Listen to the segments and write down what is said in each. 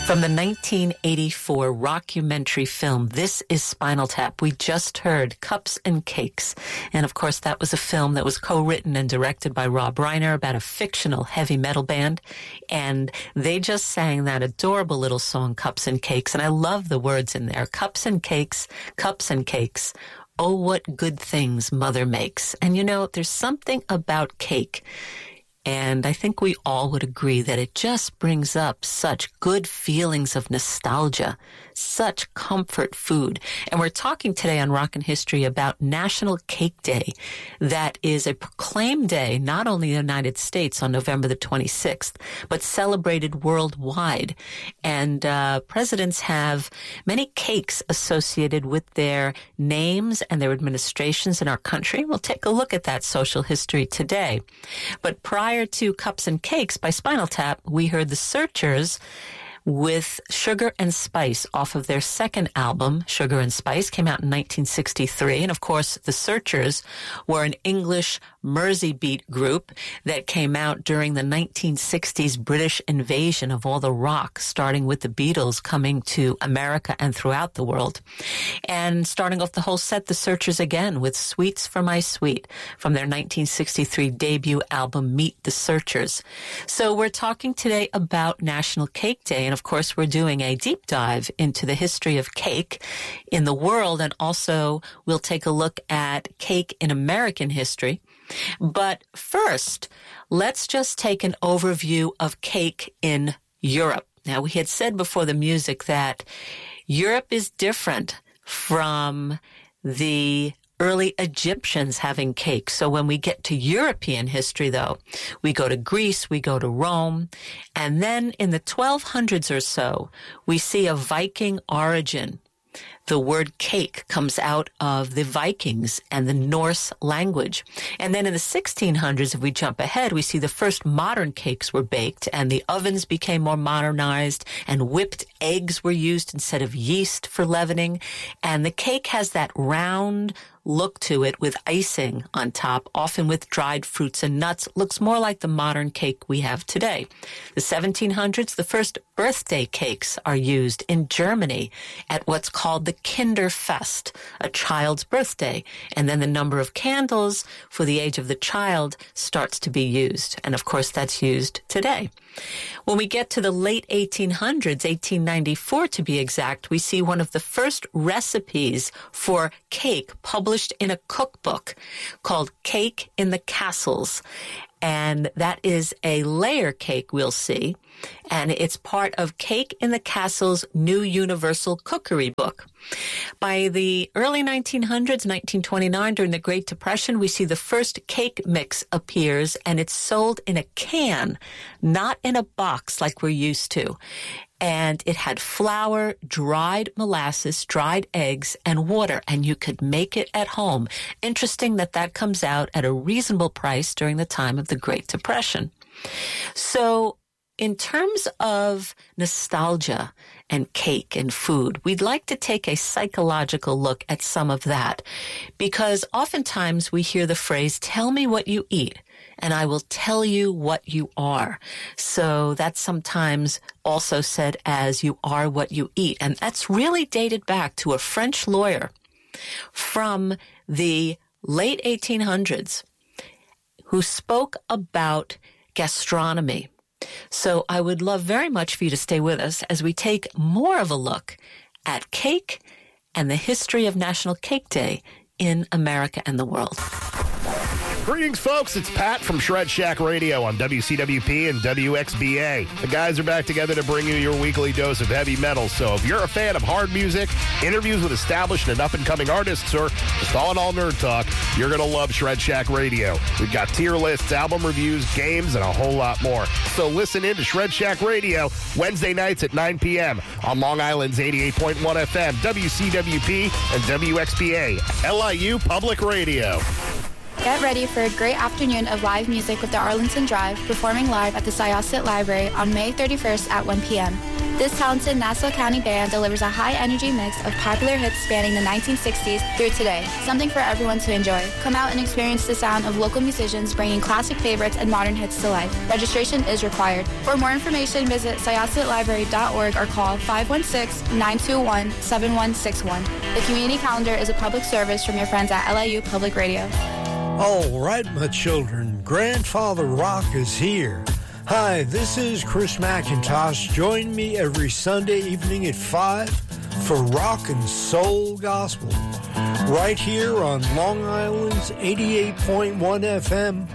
From the 1984 rockumentary film, This is Spinal Tap, we just heard Cups and Cakes. And of course, that was a film that was co-written and directed by Rob Reiner about a fictional heavy metal band. And they just sang that adorable little song, Cups and Cakes. And I love the words in there. Cups and cakes, cups and cakes. Oh, what good things mother makes. And you know, there's something about cake. And I think we all would agree that it just brings up such good feelings of nostalgia, such comfort food. And we're talking today on Rockin' History about National Cake Day. That is a proclaimed day, not only in the United States on November the 26th, but celebrated worldwide. And presidents have many cakes associated with their names and their administrations in our country. We'll take a look at that social history today. But prior to Cups and Cakes by Spinal Tap, we heard the Searchers with Sugar and Spice off of their second album, Sugar and Spice, came out in 1963. And of course, the Searchers were an English Mersey beat group that came out during the 1960s British invasion of all the rock, starting with the Beatles coming to America and throughout the world. And starting off the whole set, the Searchers again with Sweets for My Sweet from their 1963 debut album, Meet the Searchers. So we're talking today about National Cake Day. And of course, we're doing a deep dive into the history of cake in the world. And also, we'll take a look at cake in American history. But first, let's just take an overview of cake in Europe. Now, we had said before the music that Europe is different from the early Egyptians having cake. So when we get to European history, though, we go to Greece, we go to Rome, and then in the 1200s or so, we see a Viking origin. The word cake comes out of the Vikings and the Norse language. And then in the 1600s, if we jump ahead, we see the first modern cakes were baked and the ovens became more modernized and whipped eggs were used instead of yeast for leavening. And the cake has that round look to it with icing on top, often with dried fruits and nuts. Looks more like the modern cake we have today. The 1700s, the first birthday cakes are used in Germany at what's called the Kinderfest, a child's birthday. And then the number of candles for the age of the child starts to be used. And of course, that's used today. When we get to the late 1800s, 1894 to be exact, we see one of the first recipes for cake published in a cookbook called Cake in the Castles. And that is a layer cake we'll see. And it's part of Cake in the Castle's New Universal Cookery book. By the early 1900s, 1929, during the Great Depression, we see the first cake mix appears, and it's sold in a can, not in a box like we're used to. And it had flour, dried molasses, dried eggs, and water, and you could make it at home. Interesting that that comes out at a reasonable price during the time of the Great Depression. So, in terms of nostalgia and cake and food, we'd like to take a psychological look at some of that, because oftentimes we hear the phrase, "Tell me what you eat, and I will tell you what you are." So that's sometimes also said as "you are what you eat." And that's really dated back to a French lawyer from the late 1800s who spoke about gastronomy. So I would love very much for you to stay with us as we take more of a look at cake and the history of National Cake Day in America and the world. Greetings, folks. It's Pat from Shred Shack Radio on WCWP and WXBA. The guys are back together to bring you your weekly dose of heavy metal. So if you're a fan of hard music, interviews with established and up-and-coming artists, or just all-in-all nerd talk, you're going to love Shred Shack Radio. We've got tier lists, album reviews, games, and a whole lot more. So listen in to Shred Shack Radio Wednesday nights at 9 p.m. on Long Island's 88.1 FM, WCWP, and WXBA, LIU Public Radio. Get ready for a great afternoon of live music with the Arlington Drive, performing live at the Syosset Library on May 31st at 1 p.m. This talented Nassau County band delivers a high-energy mix of popular hits spanning the 1960s through today, something for everyone to enjoy. Come out and experience the sound of local musicians bringing classic favorites and modern hits to life. Registration is required. For more information, visit syossetlibrary.org or call 516-921-7161. The community calendar is a public service from your friends at LIU Public Radio. All right, my children, Grandfather Rock is here. Hi, this is Chris McIntosh. Join me every Sunday evening at 5 for Rock and Soul Gospel, right here on Long Island's 88.1 FM,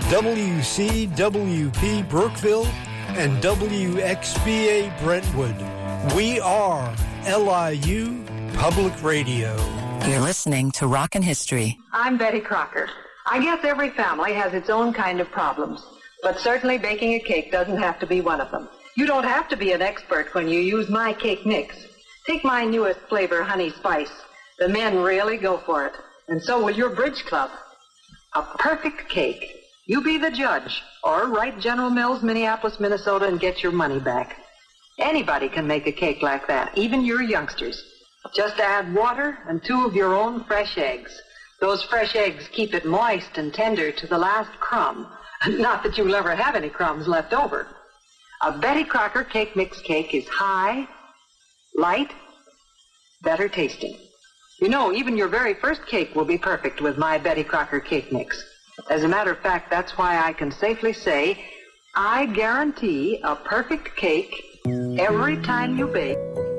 WCWP Brookville, and WXBA Brentwood. We are LIU Public Radio. You're listening to Rockin' History. I'm Betty Crocker. I guess every family has its own kind of problems, but certainly baking a cake doesn't have to be one of them. You don't have to be an expert when you use my cake mix. Take my newest flavor, Honey Spice. The men really go for it, and so will your bridge club. A perfect cake. You be the judge, or write General Mills, Minneapolis, Minnesota, and get your money back. Anybody can make a cake like that, even your youngsters. Just add water and 2 of your own fresh eggs. Those fresh eggs keep it moist and tender to the last crumb. Not that you'll ever have any crumbs left over. A Betty Crocker cake mix cake is high, light, better tasting. You know, even your very first cake will be perfect with my Betty Crocker cake mix. As a matter of fact, that's why I can safely say I guarantee a perfect cake every time you bake.